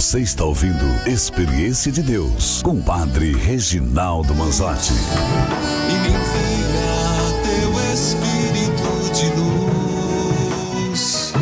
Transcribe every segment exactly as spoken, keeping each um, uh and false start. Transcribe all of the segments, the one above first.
Você está ouvindo Experiência de Deus com o Padre Reginaldo Manzotti. E me envia teu Espírito de luz.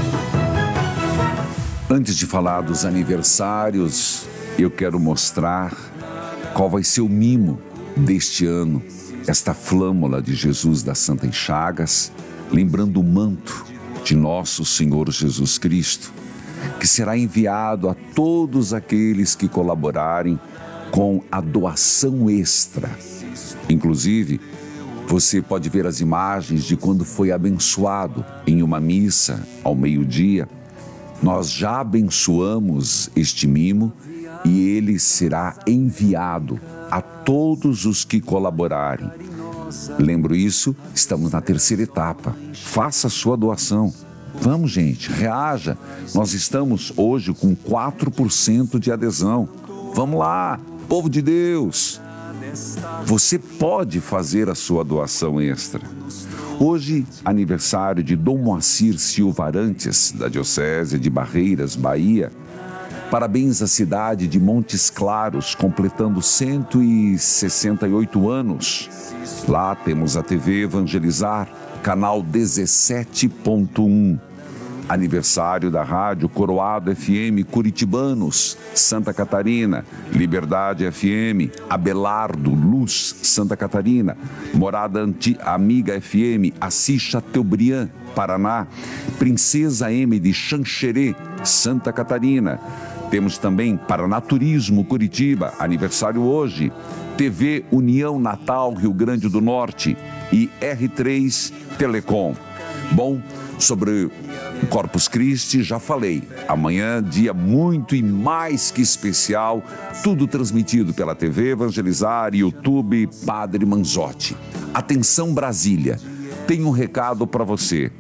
Antes de falar dos aniversários, eu quero mostrar qual vai ser o mimo deste ano, esta flâmula de Jesus das Santas Chagas, lembrando o manto de nosso Senhor Jesus Cristo, que será enviado a todos aqueles que colaborarem com a doação extra. Inclusive, você pode ver as imagens de quando foi abençoado em uma missa ao meio-dia. Nós já abençoamos este mimo e ele será enviado a todos os que colaborarem. Lembro isso, estamos na terceira etapa. Faça a sua doação. Vamos, gente, reaja. Nós estamos hoje com quatro por cento de adesão. Vamos lá, povo de Deus. Você pode fazer a sua doação extra. Hoje, aniversário de Dom Moacir Silva Arantes, da Diocese de Barreiras, Bahia. Parabéns à cidade de Montes Claros, completando cento e sessenta e oito anos. Lá temos a T V Evangelizar, canal dezessete ponto um. Aniversário da Rádio Coroado F M Curitibanos, Santa Catarina, Liberdade F M, Abelardo, Luz, Santa Catarina, Morada Anti- Amiga F M, Assis Chateaubriand, Paraná, Princesa M de Xanxerê, Santa Catarina. Temos também Paraná Turismo, Curitiba, aniversário hoje, T V União Natal, Rio Grande do Norte e R três Telecom. Bom, sobre o Corpus Christi já falei. Amanhã, dia muito e mais que especial, tudo transmitido pela T V Evangelizar e YouTube Padre Manzotti. Atenção Brasília, tenho um recado para você.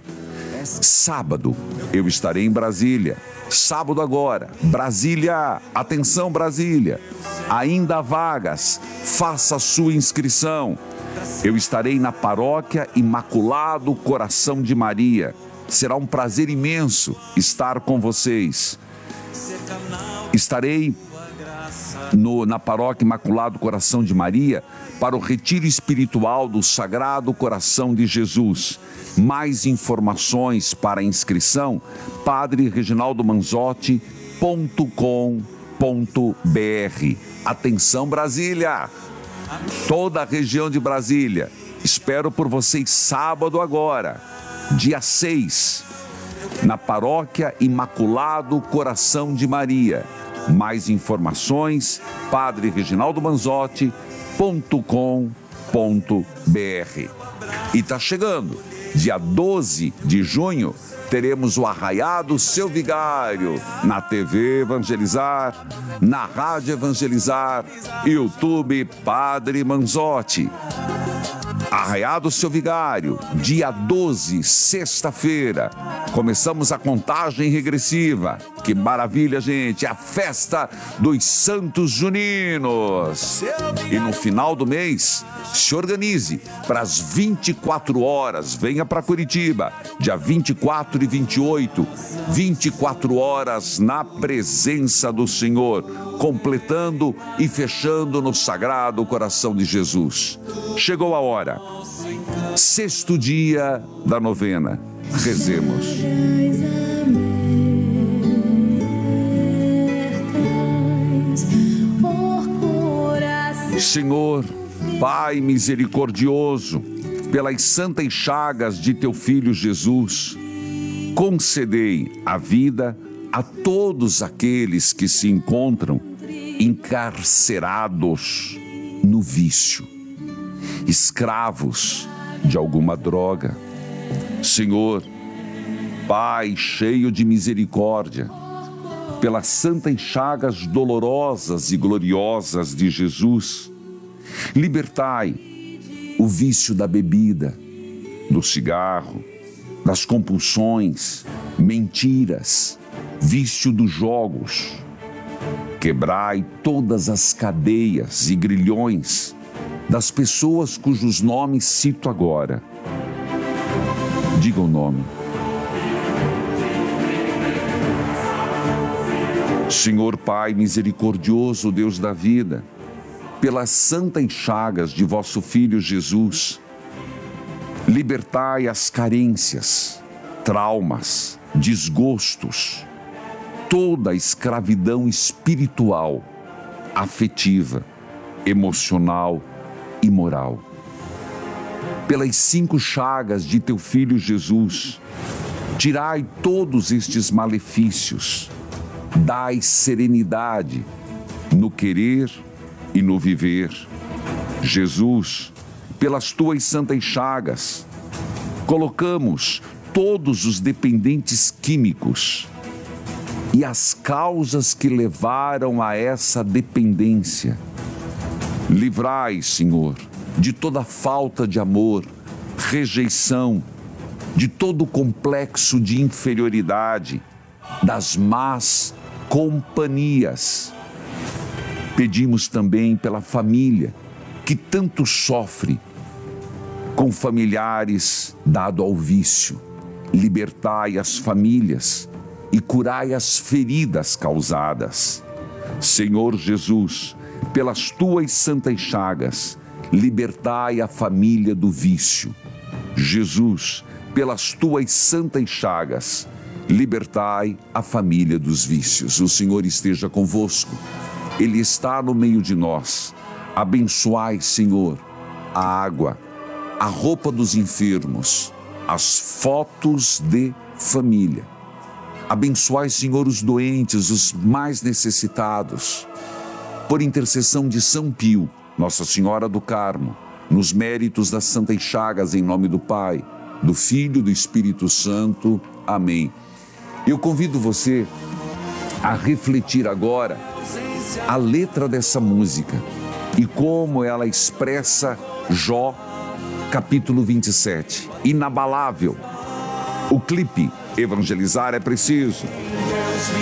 Sábado eu estarei em Brasília. Sábado agora, Brasília, atenção Brasília, ainda há vagas, faça a sua inscrição. Eu estarei na Paróquia Imaculado Coração de Maria. Será um prazer imenso estar com vocês. Estarei no, na Paróquia Imaculado Coração de Maria para o retiro espiritual do Sagrado Coração de Jesus. Mais informações para inscrição, padre reginaldo manzotti ponto com ponto br. Atenção Brasília! Toda a região de Brasília. Espero por vocês sábado agora, dia seis, na Paróquia Imaculado Coração de Maria. Mais informações, padre reginaldo manzotti ponto com ponto br. E tá chegando, dia doze de junho, teremos o Arraiado Seu Vigário na T V Evangelizar, na Rádio Evangelizar, YouTube Padre Manzotti. Arraiado Seu Vigário, dia doze, sexta-feira. Começamos a contagem regressiva. Que maravilha, gente! A festa dos Santos Juninos. E no final do mês, se organize para as vinte e quatro horas. Venha para Curitiba, dia vinte e quatro e vinte e oito. vinte e quatro horas na presença do Senhor, completando e fechando no Sagrado Coração de Jesus. Chegou a hora. Sexto dia da novena. Rezemos. Senhor, Pai misericordioso, pelas santas chagas de teu Filho Jesus, concedei a vida a todos aqueles que se encontram encarcerados no vício, escravos de alguma droga. Senhor, Pai cheio de misericórdia, pelas santas chagas dolorosas e gloriosas de Jesus, libertai o vício da bebida, do cigarro, das compulsões, mentiras, vício dos jogos. Quebrai todas as cadeias e grilhões das pessoas cujos nomes cito agora. Diga o nome. Senhor Pai misericordioso, Deus da vida, pelas santas chagas de vosso Filho Jesus, libertai as carências, traumas, desgostos, toda a escravidão espiritual, afetiva, emocional e moral. Pelas cinco chagas de teu Filho Jesus, tirai todos estes malefícios, dai serenidade no querer e no viver. Jesus, pelas tuas santas chagas, colocamos todos os dependentes químicos e as causas que levaram a essa dependência. Livrai, Senhor, de toda falta de amor, rejeição, de todo complexo de inferioridade, das más companhias. Pedimos também pela família que tanto sofre com familiares dado ao vício. Libertai as famílias e curai as feridas causadas. Senhor Jesus, pelas tuas santas chagas, libertai a família do vício. Jesus, pelas tuas santas chagas, libertai a família dos vícios. O Senhor esteja convosco, Ele está no meio de nós. Abençoai, Senhor, a água, a roupa dos enfermos, as fotos de família. Abençoai, Senhor, os doentes, os mais necessitados. Por intercessão de São Pio, Nossa Senhora do Carmo, nos méritos das santas chagas, em nome do Pai, do Filho e do Espírito Santo. Amém. Eu convido você a refletir agora a letra dessa música e como ela expressa Jó, capítulo vinte e sete. Inabalável. O clipe Evangelizar é Preciso